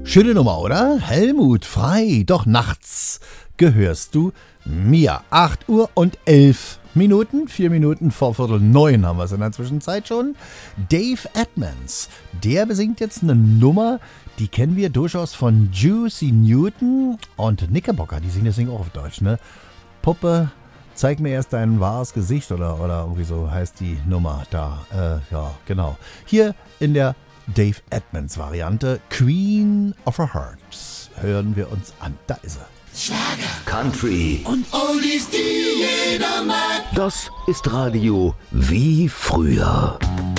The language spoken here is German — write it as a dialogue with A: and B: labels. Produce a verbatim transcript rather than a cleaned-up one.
A: Schöne Nummer, oder? Helmut Frei, doch nachts gehörst du mir. acht Uhr und elf Minuten, vier Minuten vor Viertel neun haben wir es in der Zwischenzeit schon. Dave Edmunds, der besingt jetzt eine Nummer, die kennen wir durchaus von Juicy Newton und Knickerbocker, die singen das Ding auch auf Deutsch, ne? Puppe, zeig mir erst dein wahres Gesicht oder, oder irgendwie so heißt die Nummer da. Äh, ja, genau. Hier in der Dave Edmunds Variante Queen of Our Hearts hören wir uns an. Da ist er.
B: Schlager,
C: Country
B: und Oldies, die jeder mag.
C: Das ist Radio wie früher.